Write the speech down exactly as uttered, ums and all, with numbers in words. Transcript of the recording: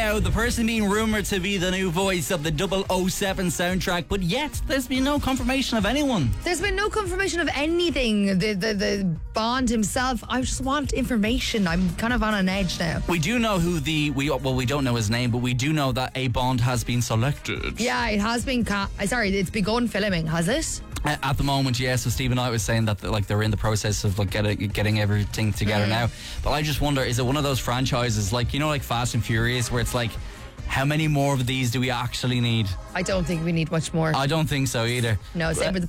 now, the person being rumoured to be the new voice of the double oh seven soundtrack, but yet there's been no confirmation of anyone. There's been no confirmation of anything. The, the, the Bond himself, I just want information. I'm kind of on an edge now. We do know who the, we well, we don't know his name, but we do know that a Bond has been selected. Yeah, it has been, ca- sorry, it's begun filming, has it? At the moment, yes. So Stephen Knight was saying that like they're in the process of like getting getting everything together mm. now. But I just wonder, is it one of those franchises like, you know, like Fast and Furious, where it's like, how many more of these do we actually need? I don't think we need much more. I don't think so either. No, same with the